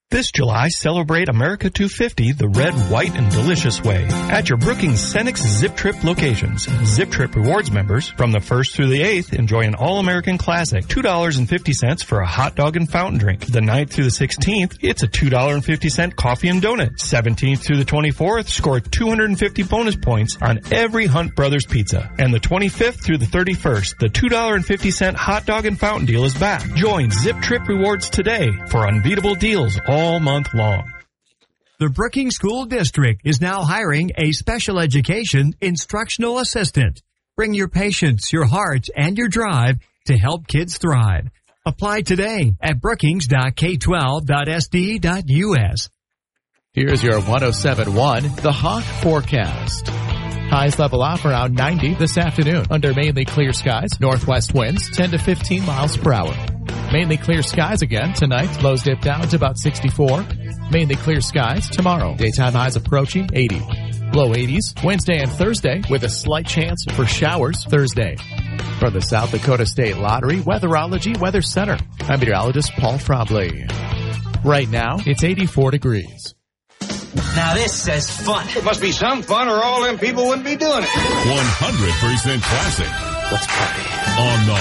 This July, celebrate America 250 the red, white, and delicious way at your Brookings Cenex Zip Trip locations. Zip Trip Rewards members from the 1st through the 8th enjoy an all-American classic, $2.50 for a hot dog and fountain drink. The 9th through the 16th, it's a $2.50 coffee and donut. 17th through the 24th, score 250 bonus points on every Hunt Brothers pizza. And the 25th through the 31st, the $2.50 hot dog and fountain deal is back. Join Zip Trip Rewards today for unbeatable deals all month long. The Brookings School District is now hiring a special education instructional assistant. Bring your patience, your heart, and your drive to help kids thrive. Apply today at brookings.k12.sd.us. Here's your 107.1 The Hawk Forecast. Highs level off around 90 this afternoon under mainly clear skies. Northwest winds 10 to 15 miles per hour. Mainly clear skies again tonight. Lows dip down to about 64. Mainly clear skies tomorrow. Daytime highs approaching 80. Low 80s Wednesday and Thursday with a slight chance for showers Thursday. From the South Dakota State Lottery Weatherology Weather Center, I'm meteorologist Paul Frobley. Right now, it's 84 degrees. Now this says fun. It must be some fun or all them people wouldn't be doing it. 100% classic. Let's party. On the